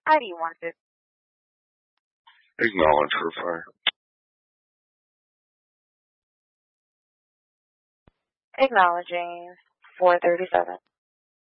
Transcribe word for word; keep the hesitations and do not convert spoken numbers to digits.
I D wanted. Acknowledge for fire. Acknowledging four thirty-seven.